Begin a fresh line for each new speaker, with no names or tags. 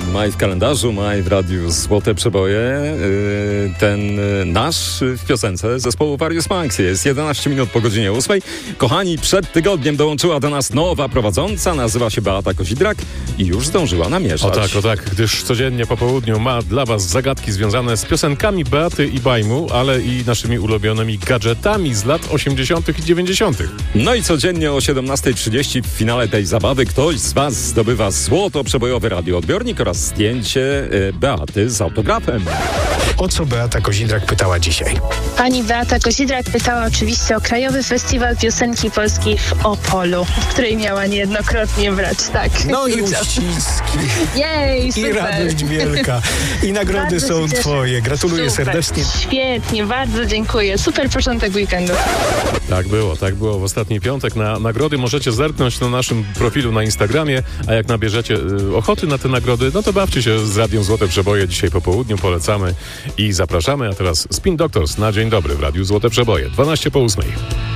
Maj w kalendarzu, maj w radiu Złote Przeboje. Ten nasz w piosence zespołu Various Monks. Jest 11 minut po godzinie 8. Kochani, przed tygodniem dołączyła do nas nowa prowadząca. Nazywa się Beata Kozidrak i już zdążyła namieszać.
O tak, gdyż codziennie po południu ma dla was zagadki związane z piosenkami Beaty i Bajmu, ale i naszymi ulubionymi gadżetami z lat 80. i 90.
No i codziennie o 17:30 w finale tej zabawy ktoś z was zdobywa złoto-przebojowy radioodbiornik oraz zdjęcie Beaty z autografem.
O co Beata Kozidrak pytała dzisiaj?
Pani Beata Kozidrak pytała oczywiście o Krajowy Festiwal Piosenki Polskiej w Opolu, w której miała niejednokrotnie brać, tak.
No i uściski.
Jej, super.
I radość wielka. I nagrody
Bardzo
są
się cieszę.
twoje. Gratuluję
Super,
serdecznie.
Świetnie, bardzo dziękuję. Super początek weekendu.
Tak było w ostatni piątek. Na nagrody możecie zerknąć na naszym profilu na Instagramie, a jak nabierzecie ochoty na te nagrody, no to bawcie się z Radiem Złote Przeboje. Dzisiaj po południu polecamy i zapraszamy. A teraz Spin Doctors na Dzień Dobry w Radiu Złote Przeboje. 12 po 8.